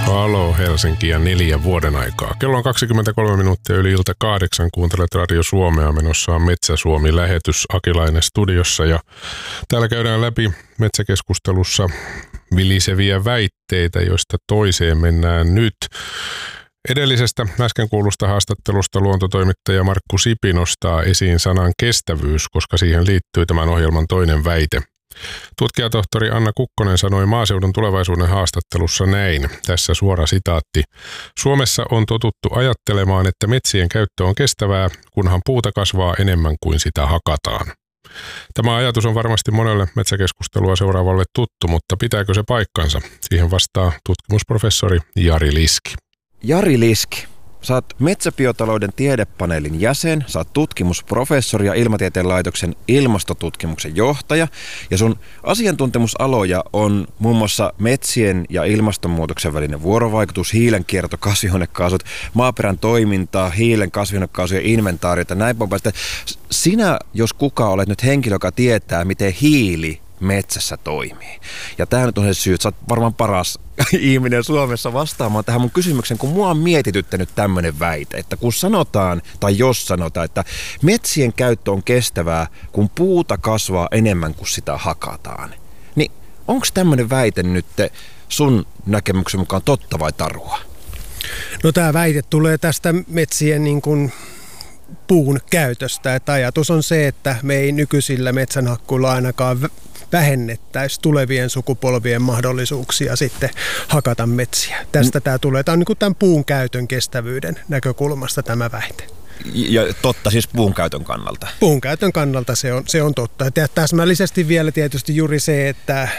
Halo Helsinki ja 4 vuoden aikaa. Kello on 23 minuuttia yli ilta 8. Kuuntelet Radio Suomea. Menossa on Metsä Suomi-lähetys Akilainen studiossa. Ja täällä käydään läpi metsäkeskustelussa viliseviä väitteitä, joista toiseen mennään nyt. Edellisestä äsken kuulusta haastattelusta luontotoimittaja Markku Sipi nostaa esiin sanan kestävyys, koska siihen liittyy tämän ohjelman toinen väite. Tutkijatohtori Anna Kukkonen sanoi Maaseudun Tulevaisuuden haastattelussa näin, tässä suora sitaatti. Suomessa on totuttu ajattelemaan, että metsien käyttö on kestävää, kunhan puuta kasvaa enemmän kuin sitä hakataan. Tämä ajatus on varmasti monelle metsäkeskustelua seuraavalle tuttu, mutta pitääkö se paikkansa? Siihen vastaa tutkimusprofessori Jari Liski. Jari Liski, sä oot Metsäbiotalouden tiedepaneelin jäsen, sä oot tutkimusprofessori ja Ilmatieteen laitoksen ilmastotutkimuksen johtaja. Ja sun asiantuntemusaloja on muun muassa metsien ja ilmastonmuutoksen välinen vuorovaikutus, hiilenkierto, kasvihuonekaasut, maaperän toimintaa, hiilen, kasvihuonekaasujen inventaariota, näin poispäin. Sinä, jos kuka olet nyt henkilö, joka tietää, miten hiili metsässä toimii. Ja tämä nyt on se syy, että sä oot varmaan paras ihminen Suomessa vastaamaan tähän mun kysymykseen, kun mua on mietityttänyt tämmöinen väite, että kun sanotaan, tai jos sanotaan, että metsien käyttö on kestävää, kun puuta kasvaa enemmän kuin sitä hakataan, niin onko tämmöinen väite nyt sun näkemyksen mukaan totta vai tarua? No tämä väite tulee tästä metsien niin kuin puun käytöstä, että ajatus on se, että me ei nykyisillä metsänhakkuilla ainakaan vähennettäisiin tulevien sukupolvien mahdollisuuksia sitten hakata metsiä. Tästä tämä tulee. Tämä on niin kuin tämän puun käytön kestävyyden näkökulmasta tämä väite. Ja totta siis puun käytön kannalta? Puun käytön kannalta se on totta. Ja täsmällisesti vielä tietysti juuri se, että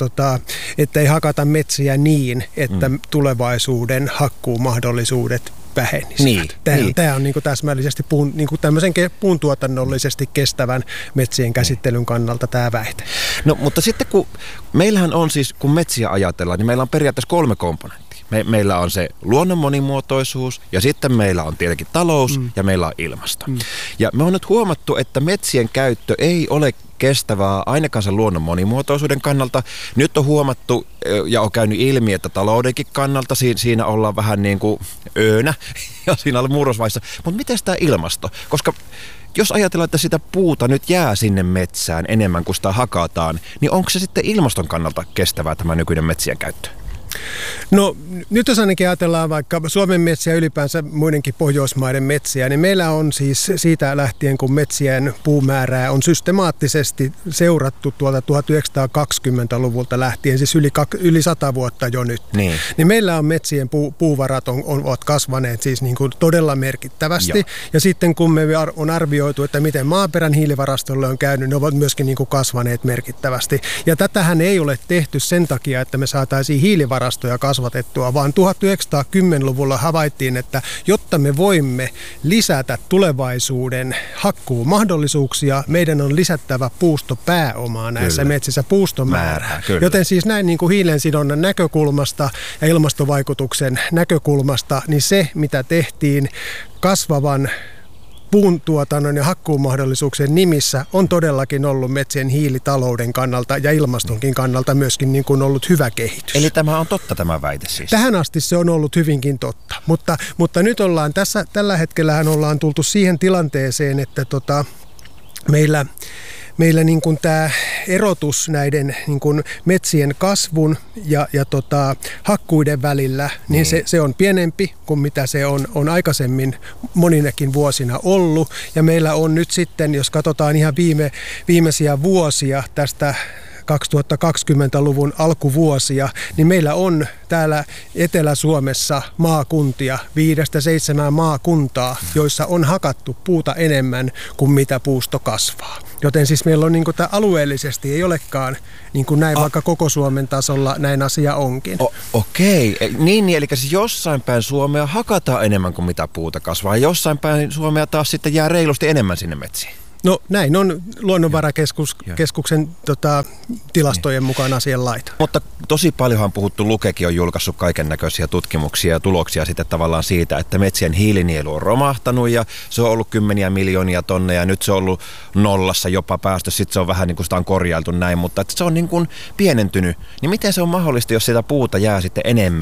ei hakata metsiä niin, että tulevaisuuden hakkuumahdollisuudet vähenisivät. Tämä on niin kuin täsmällisesti tämmöisen puuntuotannollisesti kestävän metsien käsittelyn kannalta tämä väite. No mutta sitten kun meillähän on siis, kun metsiä ajatellaan, niin meillä on periaatteessa 3 komponenttia. Meillä on se luonnon monimuotoisuus ja sitten meillä on tietenkin talous ja meillä on ilmasto. Ja me on nyt huomattu, että metsien käyttö ei ole kestävää ainakaan sen luonnon monimuotoisuuden kannalta. Nyt on huomattu ja on käynyt ilmi, että taloudenkin kannalta siinä ollaan vähän niin kuin öönä ja siinä on murrosvaiheessa. Mutta miten tämä ilmasto? Koska jos ajatellaan, että sitä puuta nyt jää sinne metsään enemmän kuin sitä hakataan, niin onko se sitten ilmaston kannalta kestävää tämä nykyinen metsien käyttö? No nyt jos ainakin ajatellaan vaikka Suomen metsiä ylipäänsä muidenkin Pohjoismaiden metsiä, niin meillä on siis siitä lähtien, kun metsien puumäärää on systemaattisesti seurattu tuolta 1920-luvulta lähtien, siis yli 100 vuotta jo nyt. Niin meillä on metsien puuvarat ovat kasvaneet siis niin kuin todella merkittävästi. Ja sitten kun me on arvioitu, että miten maaperän hiilivarastolle on käynyt, ne ovat myöskin niin kuin kasvaneet merkittävästi. Ja tätähän ei ole tehty sen takia, että me saataisiin hiilivarastoja kasvatettua, vaan 1910-luvulla havaittiin, että jotta me voimme lisätä tulevaisuuden hakkuumahdollisuuksia, meidän on lisättävä puustopääomaa näissä metsissä, puuston määrää. Joten siis näin niin kuin hiilensidonnan näkökulmasta ja ilmastovaikutuksen näkökulmasta, niin se mitä tehtiin kasvavan puuntuotannon ja hakkuumahdollisuuksien nimissä on todellakin ollut metsien hiilitalouden kannalta ja ilmastonkin kannalta myöskin niin kuin ollut hyvä kehitys. Eli tämä on totta tämä väite siis? Tähän asti se on ollut hyvinkin totta, mutta nyt ollaan tällä hetkellähän ollaan tultu siihen tilanteeseen, että meillä niin kuin tämä erotus näiden niin kuin metsien kasvun ja hakkuiden välillä, niin se on pienempi kuin mitä se on aikaisemmin moninakin vuosina ollut. Ja meillä on nyt sitten, jos katsotaan ihan viimeisiä vuosia tästä 2020-luvun alkuvuosia, niin meillä on täällä Etelä-Suomessa maakuntia, 5-7 maakuntaa, joissa on hakattu puuta enemmän kuin mitä puusto kasvaa. Joten siis meillä on niin kuin tämä alueellisesti ei olekaan niin kuin näin, vaikka koko Suomen tasolla näin asia onkin. Okei. Niin, eli siis jossain päin Suomea hakataan enemmän kuin mitä puuta kasvaa, ja jossain päin Suomea taas sitten jää reilusti enemmän sinne metsiin. No näin on Luonnonvarakeskuksen tilastojen mukaan asian laita. Mutta tosi paljonhan on puhuttu, Lukekin on julkaissut kaiken näköisiä tutkimuksia ja tuloksia sitten tavallaan siitä, että metsien hiilinielu on romahtanut ja se on ollut 10 miljoonia tonneja ja nyt se on ollut nollassa jopa päästössä, sitten se on vähän niin kuin sitä on korjailtu näin, mutta että se on niin kuin pienentynyt. Niin miten se on mahdollista, jos sitä puuta jää sitten enemmän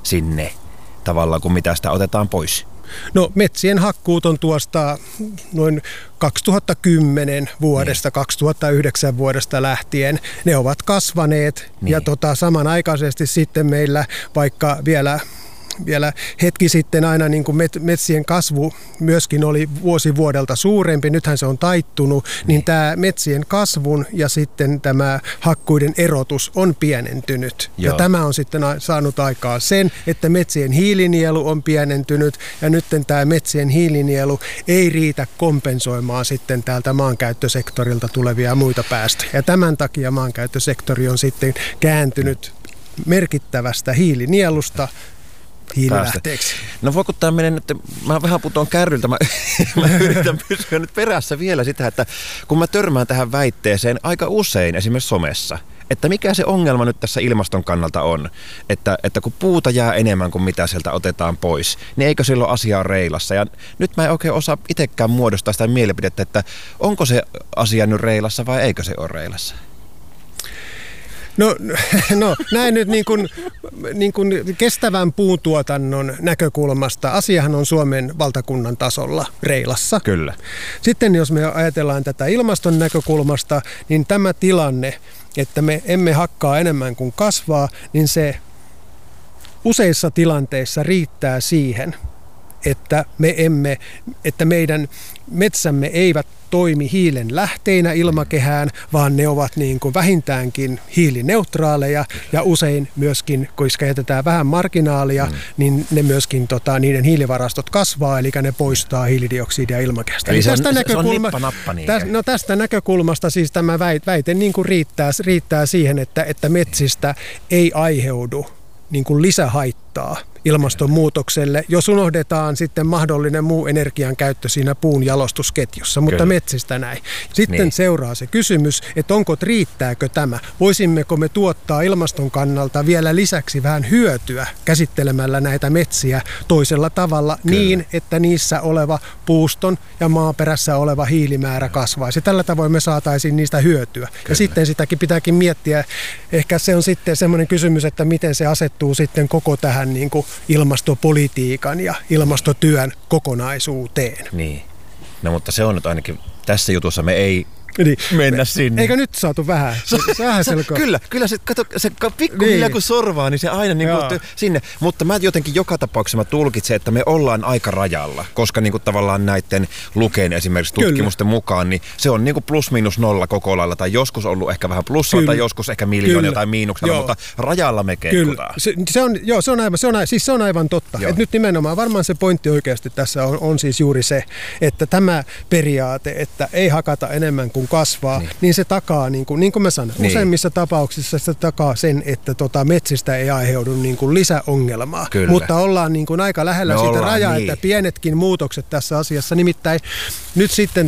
sinne tavallaan, kuin mitä sitä otetaan pois? No metsien hakkuut on tuosta noin 2010 vuodesta, 2009 vuodesta lähtien. Ne ovat kasvaneet ja samanaikaisesti sitten meillä vaikka vielä hetki sitten aina niin kuin metsien kasvu myöskin oli vuosi vuodelta suurempi, nythän se on taittunut, niin tämä metsien kasvun ja sitten tämä hakkuiden erotus on pienentynyt. Joo. Ja tämä on sitten saanut aikaan sen, että metsien hiilinielu on pienentynyt ja nyt tämä metsien hiilinielu ei riitä kompensoimaan sitten täältä maankäyttösektorilta tulevia muita päästöjä. Ja tämän takia maankäyttösektori on sitten kääntynyt merkittävästä hiilinielusta hiililähteeksi. No voiko tämä mennä nyt, mä vähän putoan kärryltä, mä yritän pysyä nyt perässä vielä sitä, että kun mä törmään tähän väitteeseen aika usein esimerkiksi somessa, että mikä se ongelma nyt tässä ilmaston kannalta on, että kun puuta jää enemmän kuin mitä sieltä otetaan pois, niin eikö silloin asia ole reilassa? Ja nyt mä en oikein osaa itsekään muodostaa sitä mielipidettä, että onko se asia nyt reilassa vai eikö se ole reilassa? No näin nyt niin kuin kestävän puuntuotannon näkökulmasta asiahan on Suomen valtakunnan tasolla reilassa. Kyllä. Sitten jos me ajatellaan tätä ilmaston näkökulmasta, niin tämä tilanne, että me emme hakkaa enemmän kuin kasvaa, niin se useissa tilanteissa riittää siihen, että meidän metsämme eivät toimi hiilen lähteinä ilmakehään, vaan ne ovat niin kuin vähintäänkin hiilineutraaleja ja usein myöskin, koska jätetään vähän marginaalia, niin ne myöskin niiden hiilivarastot kasvaa, eli ne poistaa hiilidioksidia ilmakehästä. Eli se on nippa-nappa niin. Tästä näkökulmasta siis tämä väite niin kuin riittää siihen, että metsistä ei aiheudu niin kuin lisähaittaa ilmastonmuutokselle, jos unohdetaan sitten mahdollinen muu energian käyttö siinä puun jalostusketjussa, mutta Kyllä. metsistä näin. Sitten seuraa se kysymys, että riittääkö tämä? Voisimmeko me tuottaa ilmaston kannalta vielä lisäksi vähän hyötyä käsittelemällä näitä metsiä toisella tavalla niin, että niissä oleva puuston ja maaperässä oleva hiilimäärä kasvaisi. Tällä tavoin me saataisiin niistä hyötyä. Kyllä. Ja sitten sitäkin pitääkin miettiä. Ehkä se on sitten semmoinen kysymys, että miten se asettuu sitten koko tähän niin kuin ilmastopolitiikan ja ilmastotyön kokonaisuuteen. Niin. No mutta se on nyt ainakin, tässä jutussa me ei mennä sinne. Eikö nyt saatu vähän? Kyllä se pikkuhiljaa kun sorvaa, niin se aina niin kuin sinne. Mutta mä jotenkin joka tapauksessa mä tulkitsen, että me ollaan aika rajalla, koska niin kuin tavallaan näiden Luken esimerkiksi tutkimusten mukaan, niin se on niin kuin plus miinus nolla koko lailla, tai joskus ollut ehkä vähän plussalla, tai joskus ehkä miljoonia tai miinuksella, mutta rajalla me keikutaan. Se on aivan totta. Et nyt nimenomaan varmaan se pointti oikeasti tässä on siis juuri se, että tämä periaate, että ei hakata enemmän kuin kasvaa, niin se takaa, niin kuin mä sanoin, useimmissa tapauksissa se takaa sen, että metsistä ei aiheudu niin kuin lisäongelmaa. Kyllä. Mutta ollaan niin kuin aika lähellä sitä rajaa, että pienetkin muutokset tässä asiassa. Nimittäin nyt sitten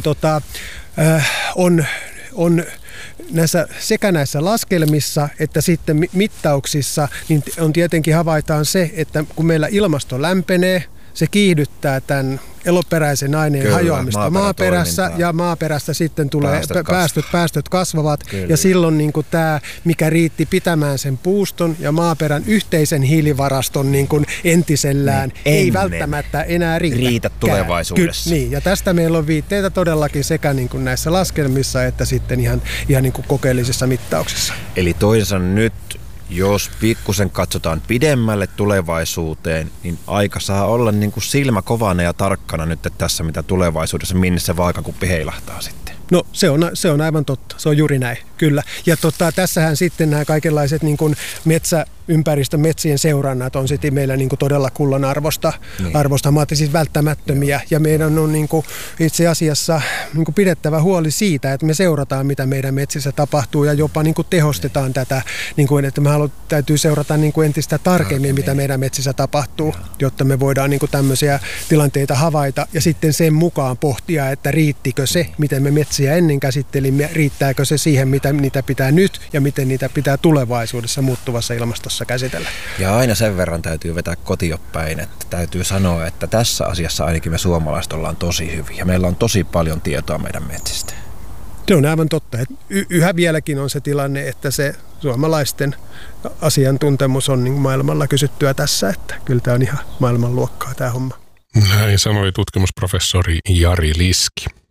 on sekä näissä laskelmissa että sitten mittauksissa, niin on tietenkin havaitaan se, että kun meillä ilmasto lämpenee, se kiihdyttää tämän eloperäisen aineen hajoamista maaperässä ja maaperästä sitten tulee päästöt kasvavat. Kyllä. Ja silloin niin kuin tämä, mikä riitti pitämään sen puuston ja maaperän yhteisen hiilivaraston niin kuin entisellään, ei välttämättä enää riitä tulevaisuudessa. Niin, ja tästä meillä on viitteitä todellakin sekä niin kuin näissä laskelmissa että sitten ihan niin kuin kokeellisissa mittauksissa. Eli toisaalta nyt jos pikkusen katsotaan pidemmälle tulevaisuuteen, niin aika saa olla niin kuin silmä kovana ja tarkkana nyt tässä, mitä tulevaisuudessa, minne se vaakakuppi heilahtaa sitten. No se on aivan totta, se on juuri näin, kyllä. Ja tässähän sitten nämä kaikenlaiset niin kuin metsien seurannat on sitten meillä niin kuin todella kullan arvosta, siis välttämättömiä. Ja meidän on niin kuin itse asiassa niin kuin pidettävä huoli siitä, että me seurataan, mitä meidän metsissä tapahtuu ja jopa niin kuin tehostetaan tätä, niin kuin, että me täytyy seurata niin kuin entistä tarkemmin, mitä meidän metsissä tapahtuu, jotta me voidaan niin kuin tämmöisiä tilanteita havaita ja sitten sen mukaan pohtia, että riittikö se, miten me metsiä ennen käsittelimme, riittääkö se siihen, mitä niitä pitää nyt ja miten niitä pitää tulevaisuudessa muuttuvassa ilmastossa käsitellä. Ja aina sen verran täytyy vetää kotiopäin, että täytyy sanoa, että tässä asiassa ainakin me suomalaiset ollaan tosi hyviä. Meillä on tosi paljon tietoa meidän metsistä. Se on aivan totta. Yhä vieläkin on se tilanne, että se suomalaisten asiantuntemus on niin maailmalla kysyttyä tässä, että kyllä tämä on ihan maailmanluokkaa tämä homma. Näin sanoi tutkimusprofessori Jari Liski.